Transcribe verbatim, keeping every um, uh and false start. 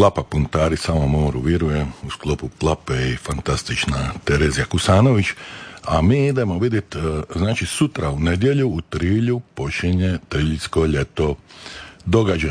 Klapa puntári samom moru viruje, u sklopu Klape i fantastična Terezija Kusanović, a mi idemo vidjeti, znači sutra u nedjelju u Trilju počinje Triljsko ljeto. Događaj